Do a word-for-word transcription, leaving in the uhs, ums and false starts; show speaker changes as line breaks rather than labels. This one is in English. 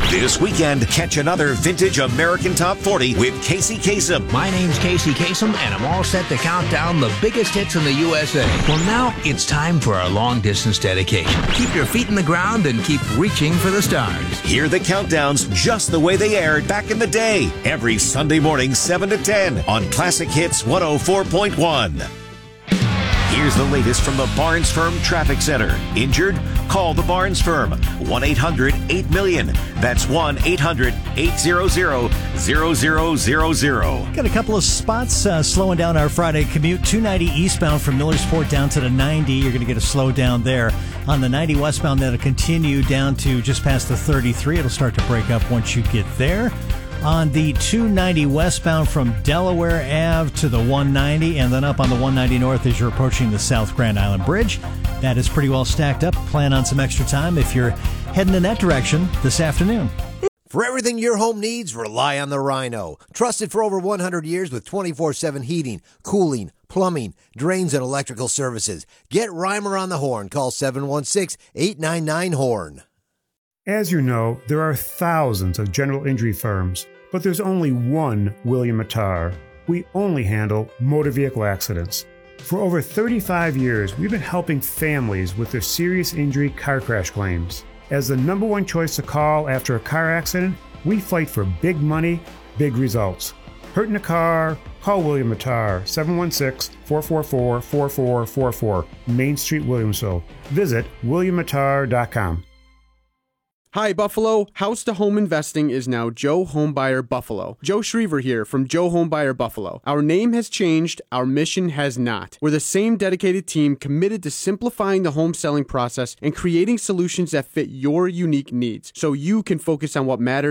This weekend, catch another vintage American Top forty with Casey Kasem.
My name's Casey Kasem, and I'm all set to count down the biggest hits in the U S A. Well, now it's time for our long-distance dedication. Keep your feet in the ground and keep reaching for the stars.
Hear the countdowns just the way they aired back in the day. Every Sunday morning, seven to ten on Classic Hits one oh four point one. Here's the latest from the Barnes Firm Traffic Center. Injured? Call the Barnes Firm. one eight hundred eight million. That's one eight hundred eight hundred zero zero zero.
Got a couple of spots uh, slowing down our Friday commute. two ninety eastbound from Millersport down to the ninety. You're going to get a slow down there. On the ninety westbound, that'll continue down to just past the thirty-three. It'll start to break up once you get there. On the two ninety westbound from Delaware Ave to the one ninety, and then up on the one ninety north as you're approaching the South Grand Island Bridge. That is pretty well stacked up. Plan on some extra time if you're heading in that direction this afternoon.
For everything your home needs, rely on the Rhino. Trusted for over one hundred years with twenty-four seven heating, cooling, plumbing, drains, and electrical services. Get Reimer on the horn. Call seven one six, eight nine nine, HORN.
As you know, there are thousands of general injury firms, but there's only one William Mattar. We only handle motor vehicle accidents. For over thirty-five years, we've been helping families with their serious injury car crash claims. As the number one choice to call after a car accident, we fight for big money, big results. Hurt in a car? Call William Mattar, seven one six, four four four, four four four four, Main Street, Williamsville. Visit william mattar dot com.
Hi, Buffalo. House to home investing is now Joe Homebuyer Buffalo. Joe Schriever here from Joe Homebuyer Buffalo. Our name has changed. Our mission has not. We're the same dedicated team committed to simplifying the home selling process and creating solutions that fit your unique needs so you can focus on what matters